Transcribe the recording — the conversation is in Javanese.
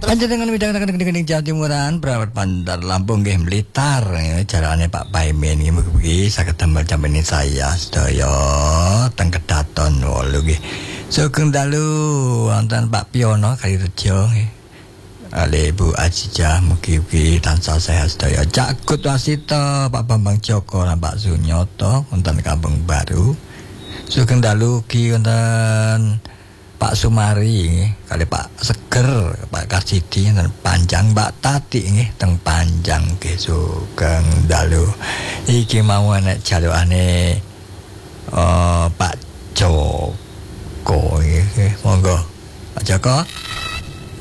Panjenengan midhangetaken Jawa Timuran Prawat Bandar Lampung nggih Blitar jarane Pak Paimin nggih mugi saged damel jampene saya sedaya teng Kedaton 8 nggih. Sugeng dalu wonten Pak Piono Kalirejo nggih. Ale Bu Ajijah mugi-mugi tansah sehat sedaya. Cagut Wasita Pak Bambang Joko lan Pak Sunyoto wonten Kampung Baru. Sugeng dalu ugi wonten Pak Sumari kali Pak Seger, Pak Karsidi dan Panjang Mbak Tati nggih teng Panjang nggih sugeng dalu. Iki mau nek jalukane Pak Joko nggih. Monggo Pak Joko.